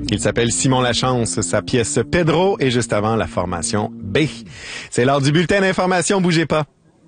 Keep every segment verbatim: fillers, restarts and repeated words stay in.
Il s'appelle Simon Lachance, sa pièce Pedro est juste avant la formation B. C'est l'heure du bulletin d'information, bougez pas.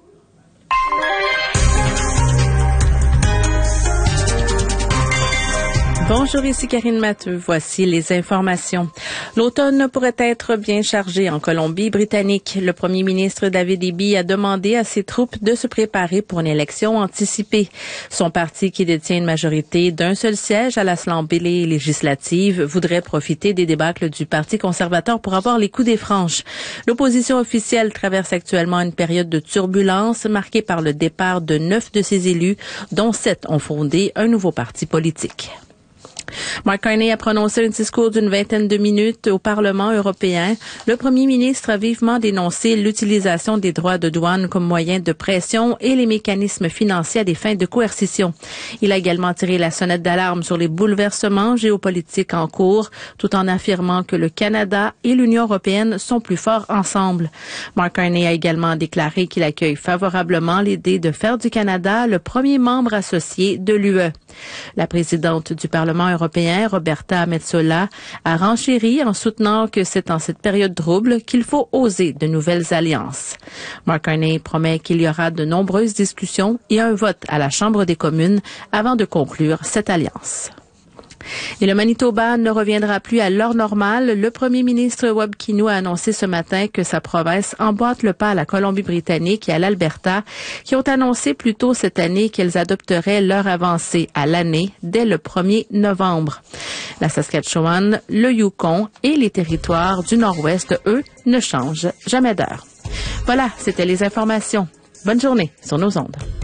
Bonjour, ici Karine Matteux. Voici les informations. L'automne pourrait être bien chargé en Colombie-Britannique. Le premier ministre David Eby a demandé à ses troupes de se préparer pour une élection anticipée. Son parti, qui détient une majorité d'un seul siège à l'Assemblée législative, voudrait profiter des débâcles du Parti conservateur pour avoir les coups des franches. L'opposition officielle traverse actuellement une période de turbulence marquée par le départ de neuf de ses élus, dont sept ont fondé un nouveau parti politique. Mark Carney a prononcé un discours d'une vingtaine de minutes au Parlement européen. Le premier ministre a vivement dénoncé l'utilisation des droits de douane comme moyen de pression et les mécanismes financiers à des fins de coercition. Il a également tiré la sonnette d'alarme sur les bouleversements géopolitiques en cours, tout en affirmant que le Canada et l'Union européenne sont plus forts ensemble. Mark Carney a également déclaré qu'il accueille favorablement l'idée de faire du Canada le premier membre associé de l'U E. La présidente du Parlement européen, Roberta Metsola, a renchéri en soutenant que c'est en cette période trouble qu'il faut oser de nouvelles alliances. Mark Carney promet qu'il y aura de nombreuses discussions et un vote à la Chambre des communes avant de conclure cette alliance. Et le Manitoba ne reviendra plus à l'heure normale. Le premier ministre Webb Kino a annoncé ce matin que sa province emboîte le pas à la Colombie-Britannique et à l'Alberta, qui ont annoncé plus tôt cette année qu'elles adopteraient l'heure avancée à l'année dès le premier novembre. La Saskatchewan, le Yukon et les territoires du Nord-Ouest, eux, ne changent jamais d'heure. Voilà, c'était les informations. Bonne journée sur nos ondes.